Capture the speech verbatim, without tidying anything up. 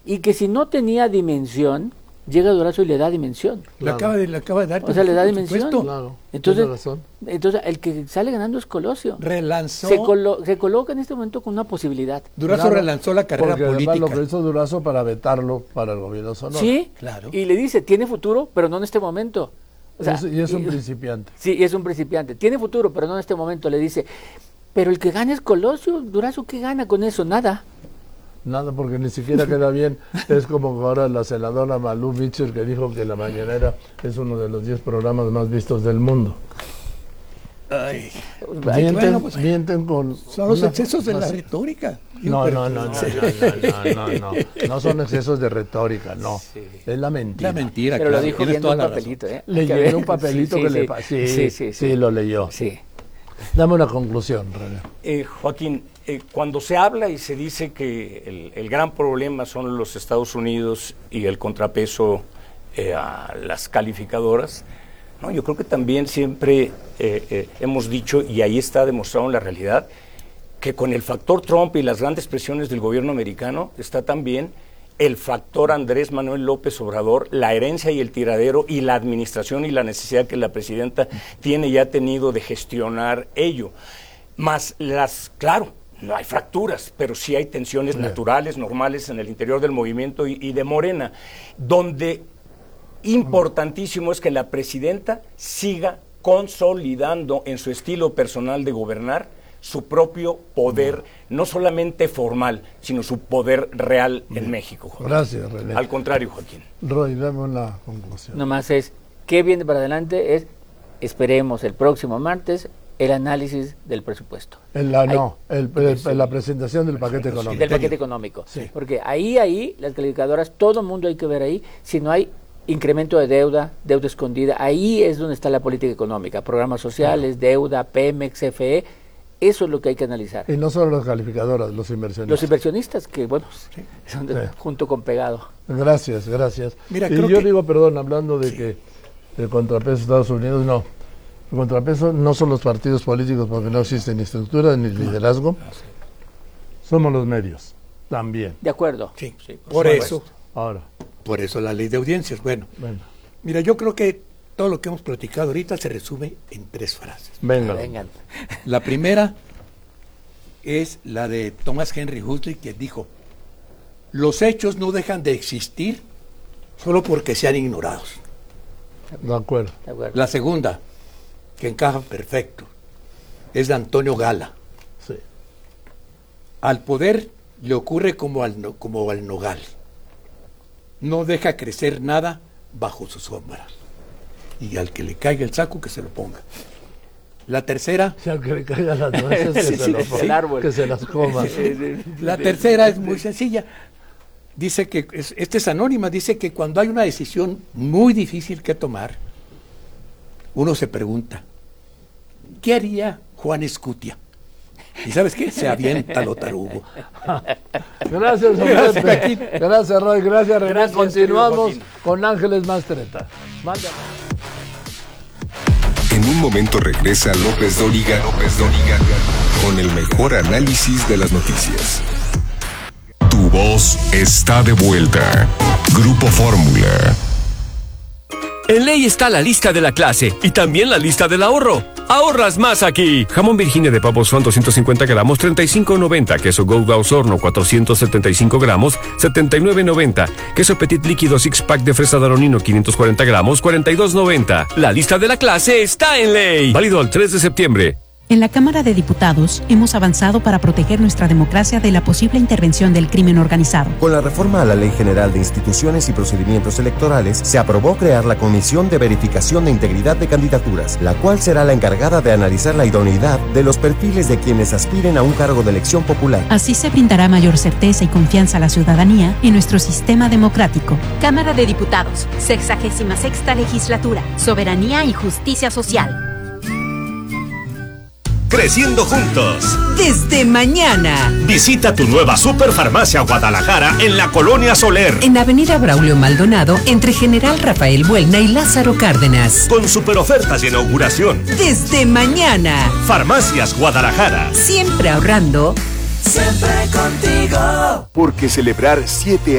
y que si no tenía dimensión, llega Durazo y le da dimensión. Claro. Le, acaba de, le acaba de dar. O sea, le da dimensión. Claro. Entonces, entonces, el que sale ganando es Colosio. Relanzó. Se, colo se coloca en este momento con una posibilidad. Durazo claro, relanzó la carrera porque política. Lo que hizo Durazo para vetarlo para el gobierno de Sonora. Sí, claro. Y le dice, tiene futuro, pero no en este momento. O sea, es, y es un y, principiante. Sí, y es un principiante. Tiene futuro, pero no en este momento. Le dice, pero el que gana es Colosio. Durazo, ¿qué gana con eso? Nada. Nada, porque ni siquiera queda bien. Es como ahora la senadora Malú Mitchell, que dijo que La Mañanera es uno de los diez programas más vistos del mundo. Ay, mienten, bueno, pues, mienten con... Son los excesos de la retórica. No, no, no, no, no, no, no, no, no son excesos de retórica, no. Sí. Es la mentira. La mentira, pero claro, lo dijo viendo un papelito, ¿eh? Leyendo un papelito sí, que sí, le sí. pasó. Sí, Sí, sí, sí, sí. sí, lo leyó. Sí. Dame una conclusión, René. Eh, Joaquín, eh, cuando se habla y se dice que el, el gran problema son los Estados Unidos y el contrapeso eh, a las calificadoras, no, yo creo que también siempre eh, eh, hemos dicho, y ahí está demostrado en la realidad, que con el factor Trump y las grandes presiones del gobierno americano está también el factor Andrés Manuel López Obrador, la herencia y el tiradero y la administración y la necesidad que la presidenta tiene y ha tenido de gestionar ello. Más las, claro, no hay fracturas, pero sí hay tensiones sí. naturales, normales en el interior del movimiento y, y de Morena, donde importantísimo es que la presidenta siga consolidando en su estilo personal de gobernar su propio poder, no solamente formal, sino su poder real Bien. en México. Joaquín. Gracias, René. Al contrario, Joaquín. Roy, dame una conclusión. Nomás es, ¿qué viene para adelante? Es, esperemos el próximo martes, el análisis del presupuesto. En la, no, el, el, el, la presentación del paquete económico. Del paquete económico. Sí. Porque ahí, ahí, las calificadoras, todo el mundo hay que ver ahí, si no hay incremento de deuda, deuda escondida, ahí es donde está la política económica, programas sociales, no. deuda, Pemex, C F E, eso es lo que hay que analizar. Y no solo las calificadoras, los inversionistas. Los inversionistas que, bueno, sí. son de, sí. junto con pegado. Gracias, gracias. Mira, y creo yo que... digo, perdón, hablando de sí. que el contrapeso de Estados Unidos, no. El contrapeso no son los partidos políticos porque no existen ni estructura ni liderazgo. No. Somos los medios, también. De acuerdo. Sí, sí por, por eso. Ahora. Por eso la ley de audiencias. Bueno, bueno, mira, yo creo que todo lo que hemos platicado ahorita se resume en tres frases. Venga. Vengan. La primera es la de Thomas Henry Huxley, que dijo: los hechos no dejan de existir solo porque sean ignorados. De acuerdo. De acuerdo. La segunda, que encaja perfecto, es de Antonio Gala. Sí. Al poder le ocurre como al, como al nogal. No deja crecer nada bajo su sombra. Y al que le caiga el saco, que se lo ponga. La tercera... Si al que le caiga las nueces, que, se, lo ponga, el árbol. que se las coma. La tercera es muy sencilla. Dice que, es, este es anónima, dice que cuando hay una decisión muy difícil que tomar, uno se pregunta, ¿qué haría Juan Escutia? ¿Y sabes qué? Se avienta lo tarugo. Gracias, gracias, gracias, Roy. Gracias, René. Gracias, Continuamos con Ángeles Mastreta. Mándame. En un momento regresa López Dóriga, López Dóriga con el mejor análisis de las noticias. Tu voz está de vuelta. Grupo Fórmula. En Ley está la lista de la clase y también la lista del ahorro. ¡Ahorras más aquí! Jamón Virginia de Pavo Son doscientos cincuenta gramos, treinta y cinco noventa. Queso Gouda Osorno cuatrocientos setenta y cinco gramos, setenta y nueve noventa. Queso Petit líquido six pack de fresa Danonino quinientos cuarenta gramos, cuarenta y dos noventa. La lista de la clase está en Ley. Válido al tres de septiembre. En la Cámara de Diputados hemos avanzado para proteger nuestra democracia de la posible intervención del crimen organizado. Con la reforma a la Ley General de Instituciones y Procedimientos Electorales, se aprobó crear la Comisión de Verificación de Integridad de Candidaturas, la cual será la encargada de analizar la idoneidad de los perfiles de quienes aspiren a un cargo de elección popular. Así se brindará mayor certeza y confianza a la ciudadanía en nuestro sistema democrático. Cámara de Diputados, sexagésima sexta legislatura, soberanía y justicia social. Creciendo juntos. Desde mañana. Visita tu nueva Superfarmacia Guadalajara en la Colonia Soler. En Avenida Braulio Maldonado, entre General Rafael Buelna y Lázaro Cárdenas. Con super ofertas de inauguración. Desde mañana. Farmacias Guadalajara. Siempre ahorrando. Siempre contigo. Porque celebrar siete